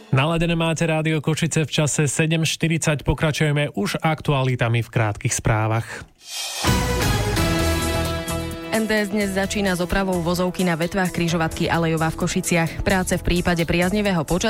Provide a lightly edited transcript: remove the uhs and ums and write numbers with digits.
Naladené máte Rádio Košice v čase 7:40. Pokračujeme už aktualitami v krátkych správach. NDS dnes začína s opravou vozovky na vetvách križovatky Alejová v Košiciach. Práce v prípade priaznivého počasia